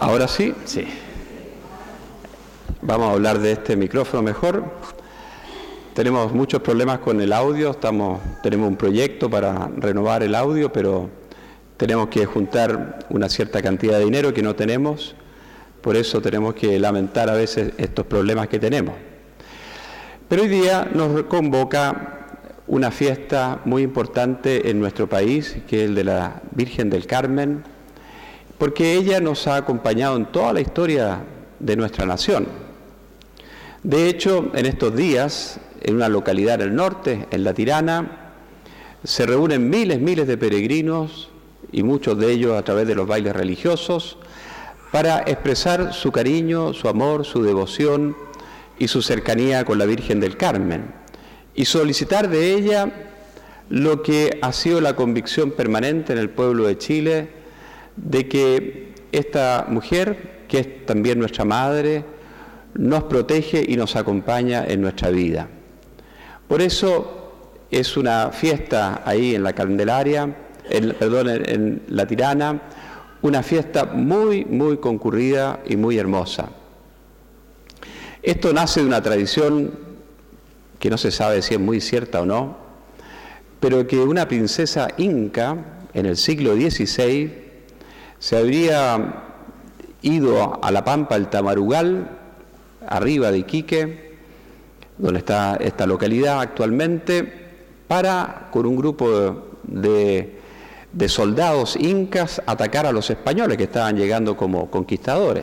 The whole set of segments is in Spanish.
Ahora sí, sí. Vamos a hablar de este micrófono mejor. Tenemos muchos problemas con el audio, tenemos un proyecto para renovar el audio, pero tenemos que juntar una cierta cantidad de dinero que no tenemos, por eso tenemos que lamentar a veces estos problemas que tenemos. Pero hoy día nos convoca una fiesta muy importante en nuestro país, que es el de la Virgen del Carmen, porque ella nos ha acompañado en toda la historia de nuestra nación. De hecho, en estos días, en una localidad del norte, en La Tirana, se reúnen miles de peregrinos, y muchos de ellos a través de los bailes religiosos, para expresar su cariño, su amor, su devoción y su cercanía con la Virgen del Carmen, y solicitar de ella lo que ha sido la convicción permanente en el pueblo de Chile, de que esta mujer, que es también nuestra madre, nos protege y nos acompaña en nuestra vida. Por eso es una fiesta ahí en la Candelaria, en La Tirana, una fiesta muy concurrida y muy hermosa. Esto nace de una tradición que no se sabe si es muy cierta o no, pero que una princesa inca en el siglo XVI se habría ido a la Pampa del Tamarugal, arriba de Iquique, donde está esta localidad actualmente, con un grupo de soldados incas atacar a los españoles que estaban llegando como conquistadores.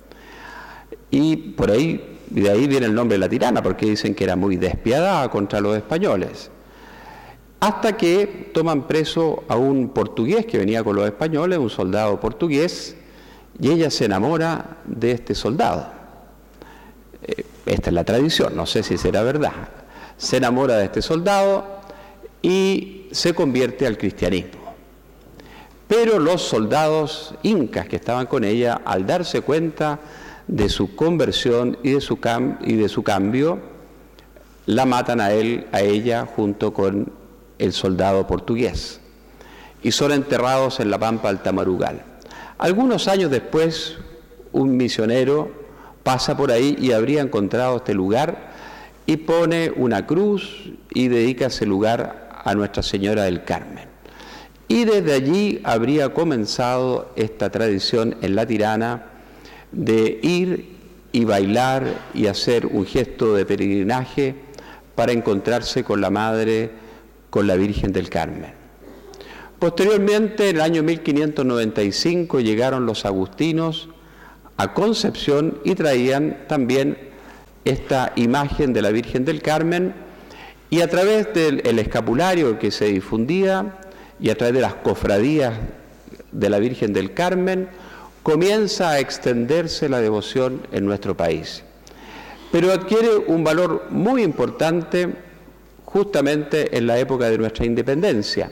Y de ahí viene el nombre de La Tirana, porque dicen que era muy despiadada contra los españoles. Hasta que toman preso a un portugués que venía con los españoles, un soldado portugués, y ella se enamora de este soldado. Esta es la tradición, no sé si será verdad. Se enamora de este soldado y se convierte al cristianismo. Pero los soldados incas que estaban con ella, al darse cuenta de su conversión y de su cambio, la matan a ella junto con el soldado portugués, y son enterrados en la Pampa del Tamarugal. Algunos años después, un misionero pasa por ahí y habría encontrado este lugar y pone una cruz y dedica ese lugar a Nuestra Señora del Carmen. Y desde allí habría comenzado esta tradición en La Tirana de ir y bailar y hacer un gesto de peregrinaje para encontrarse con la Madre, con la Virgen del Carmen. Posteriormente, en el año 1595, llegaron los agustinos a Concepción y traían también esta imagen de la Virgen del Carmen, y a través del escapulario que se difundía y a través de las cofradías de la Virgen del Carmen, comienza a extenderse la devoción en nuestro país. Pero adquiere un valor muy importante justamente en la época de nuestra independencia,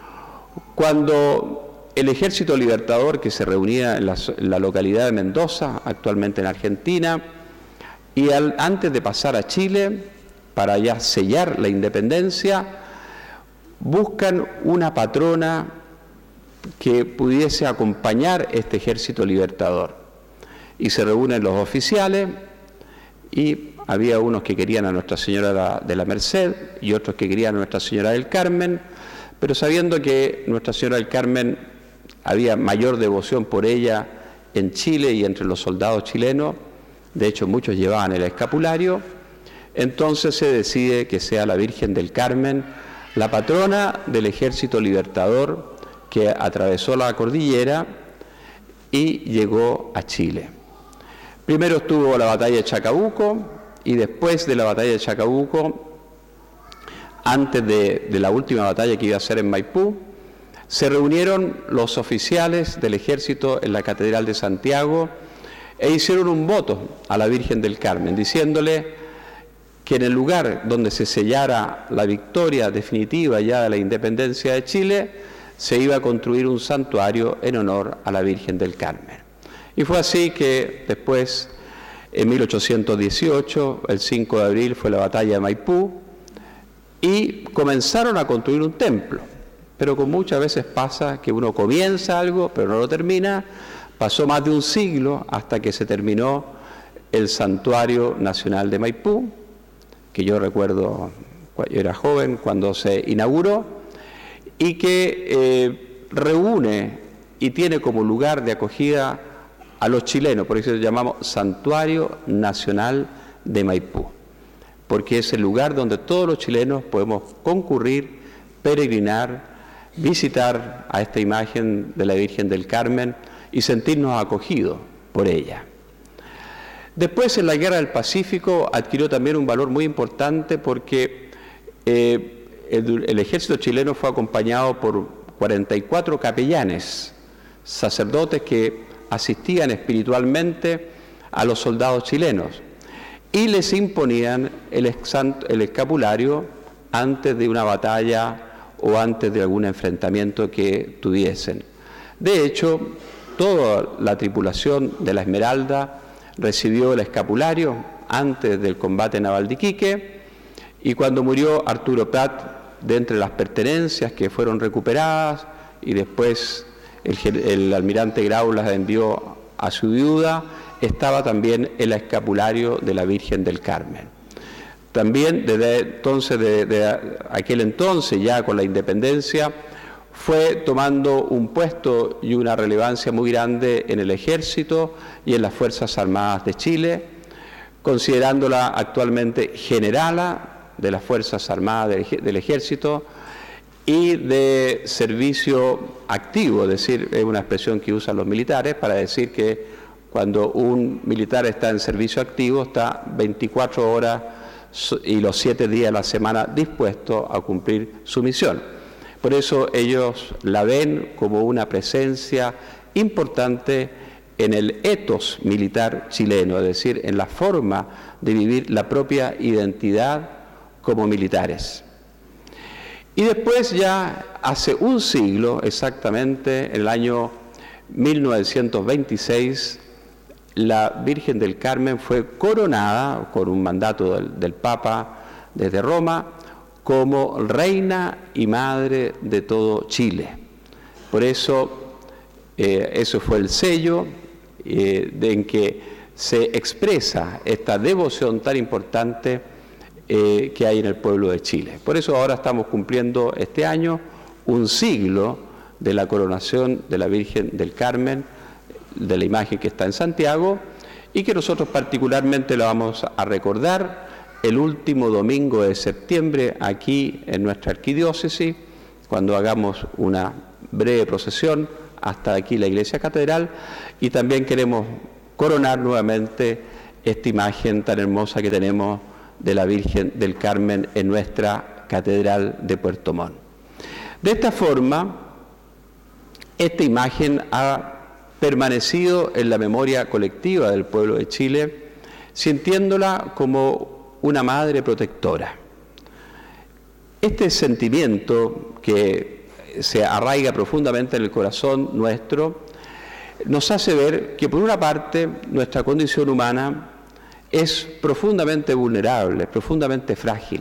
cuando el Ejército Libertador, que se reunía en la localidad de Mendoza, actualmente en Argentina, y antes de pasar a Chile, para ya sellar la independencia, buscan una patrona que pudiese acompañar este Ejército Libertador. Y se reúnen los oficiales, y había unos que querían a Nuestra Señora de la Merced y otros que querían a Nuestra Señora del Carmen, pero sabiendo que Nuestra Señora del Carmen había mayor devoción por ella en Chile y entre los soldados chilenos, de hecho muchos llevaban el escapulario, entonces se decide que sea la Virgen del Carmen la patrona del Ejército Libertador que atravesó la cordillera y llegó a Chile. Primero estuvo la batalla de Chacabuco, y después de la batalla de Chacabuco, antes de la última batalla que iba a ser en Maipú, se reunieron los oficiales del ejército en la Catedral de Santiago e hicieron un voto a la Virgen del Carmen, diciéndole que en el lugar donde se sellara la victoria definitiva ya de la independencia de Chile, se iba a construir un santuario en honor a la Virgen del Carmen. Y fue así que después, en 1818, el 5 de abril, fue la batalla de Maipú, y comenzaron a construir un templo. Pero como muchas veces pasa que uno comienza algo, pero no lo termina, Pasó más de un siglo hasta que se terminó el Santuario Nacional de Maipú, que yo recuerdo, yo era joven cuando se inauguró, y que reúne y tiene como lugar de acogida a los chilenos, por eso lo llamamos Santuario Nacional de Maipú, porque es el lugar donde todos los chilenos podemos concurrir, peregrinar, visitar a esta imagen de la Virgen del Carmen y sentirnos acogidos por ella. Después, en la Guerra del Pacífico, adquirió también un valor muy importante porque el ejército chileno fue acompañado por 44 capellanes, sacerdotes que asistían espiritualmente a los soldados chilenos y les imponían el escapulario antes de una batalla o antes de algún enfrentamiento que tuviesen. De hecho, toda la tripulación de la Esmeralda recibió el escapulario antes del combate naval de Iquique, y cuando murió Arturo Prat, de entre las pertenencias que fueron recuperadas, y después el almirante Grau las envió a su viuda, estaba también el escapulario de la Virgen del Carmen. También desde entonces, de aquel entonces, ya con la independencia, fue tomando un puesto y una relevancia muy grande en el Ejército y en las Fuerzas Armadas de Chile, considerándola actualmente generala de las Fuerzas Armadas del Ejército y de servicio activo, es decir, es una expresión que usan los militares para decir que cuando un militar está en servicio activo está 24 horas y los 7 días a la semana dispuesto a cumplir su misión. Por eso ellos la ven como una presencia importante en el ethos militar chileno, es decir, en la forma de vivir la propia identidad como militares. Y después, ya hace un siglo, exactamente, en el año 1926, la Virgen del Carmen fue coronada con un mandato del Papa desde Roma como reina y madre de todo Chile. Por eso, eso fue el sello en que se expresa esta devoción tan importante que hay en el pueblo de Chile. Por eso ahora estamos cumpliendo este año un siglo de la coronación de la Virgen del Carmen, de la imagen que está en Santiago, y que nosotros particularmente la vamos a recordar el último domingo de septiembre aquí en nuestra arquidiócesis, cuando hagamos una breve procesión hasta aquí la iglesia catedral, y también queremos coronar nuevamente esta imagen tan hermosa que tenemos de la Virgen del Carmen en nuestra catedral de Puerto Montt. De esta forma, esta imagen ha permanecido en la memoria colectiva del pueblo de Chile, sintiéndola como una madre protectora. Este sentimiento que se arraiga profundamente en el corazón nuestro nos hace ver que, por una parte, nuestra condición humana es profundamente vulnerable, profundamente frágil,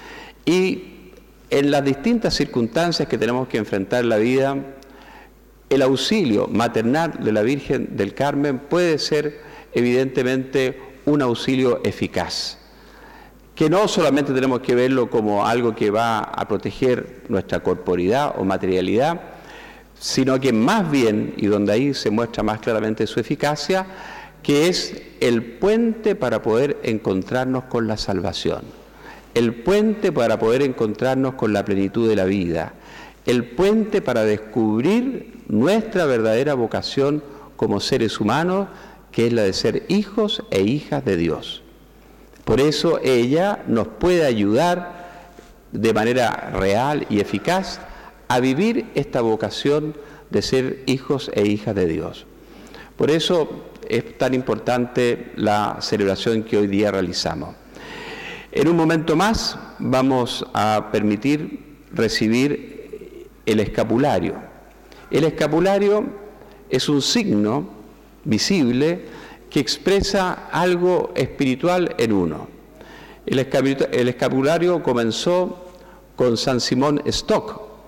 y en las distintas circunstancias que tenemos que enfrentar en la vida, el auxilio maternal de la Virgen del Carmen puede ser evidentemente un auxilio eficaz, que no solamente tenemos que verlo como algo que va a proteger nuestra corporidad o materialidad, sino que más bien, y donde ahí se muestra más claramente su eficacia, que es el puente para poder encontrarnos con la salvación, el puente para poder encontrarnos con la plenitud de la vida, el puente para descubrir nuestra verdadera vocación como seres humanos, que es la de ser hijos e hijas de Dios. Por eso ella nos puede ayudar de manera real y eficaz a vivir esta vocación de ser hijos e hijas de Dios. Por eso es tan importante la celebración que hoy día realizamos. En un momento más vamos a permitir recibir el escapulario. El escapulario es un signo visible que expresa algo espiritual en uno. El escapulario comenzó con San Simón Stock,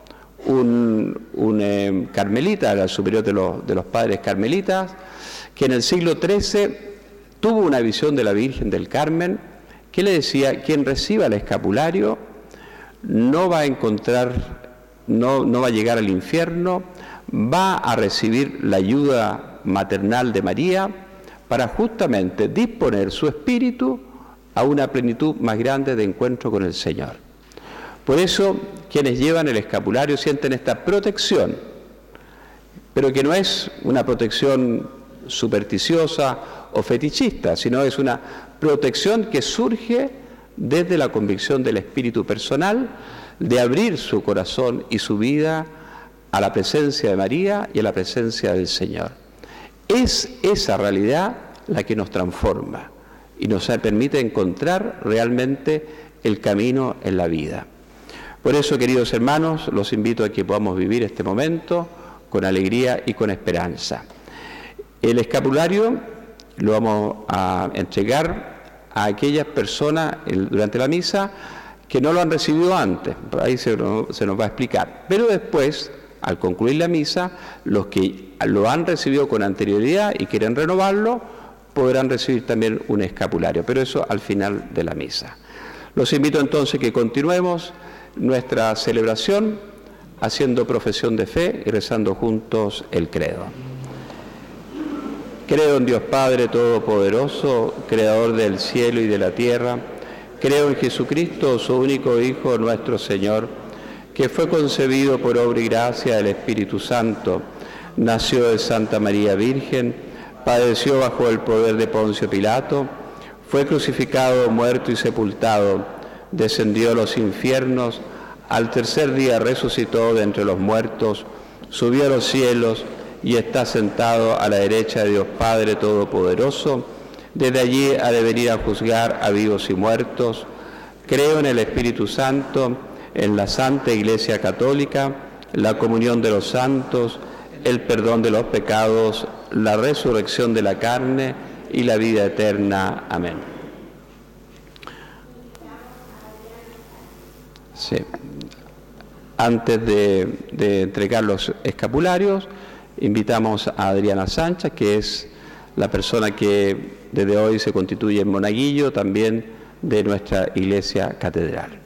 un carmelita, era el superior de los padres carmelitas, que en el siglo XIII tuvo una visión de la Virgen del Carmen que le decía: quien reciba el escapulario no va a no va a llegar al infierno, va a recibir la ayuda maternal de María para justamente disponer su espíritu a una plenitud más grande de encuentro con el Señor. Por eso, quienes llevan el escapulario sienten esta protección, pero que no es una protección supersticiosa o fetichista, sino es una protección que surge desde la convicción del espíritu personal de abrir su corazón y su vida a la presencia de María y a la presencia del Señor. Es esa realidad la que nos transforma y nos permite encontrar realmente el camino en la vida. Por eso, queridos hermanos, los invito a que podamos vivir este momento con alegría y con esperanza. El escapulario lo vamos a entregar a aquellas personas durante la misa que no lo han recibido antes, por ahí se nos va a explicar. Pero después, al concluir la misa, los que lo han recibido con anterioridad y quieren renovarlo, podrán recibir también un escapulario, pero eso al final de la misa. Los invito entonces que continuemos nuestra celebración haciendo profesión de fe y rezando juntos el credo. Creo en Dios Padre Todopoderoso, Creador del cielo y de la tierra. Creo en Jesucristo, su único Hijo, nuestro Señor, que fue concebido por obra y gracia del Espíritu Santo, nació de Santa María Virgen, padeció bajo el poder de Poncio Pilato, fue crucificado, muerto y sepultado, descendió a los infiernos, al tercer día resucitó de entre los muertos, subió a los cielos y está sentado a la derecha de Dios Padre Todopoderoso. Desde allí ha de venir a juzgar a vivos y muertos. Creo en el Espíritu Santo, en la Santa Iglesia Católica, la comunión de los santos, el perdón de los pecados, la resurrección de la carne y la vida eterna. Amén. Sí. Antes de entregar los escapularios, invitamos a Adriana Sánchez, que es la persona que desde hoy se constituye en monaguillo también de nuestra Iglesia Catedral.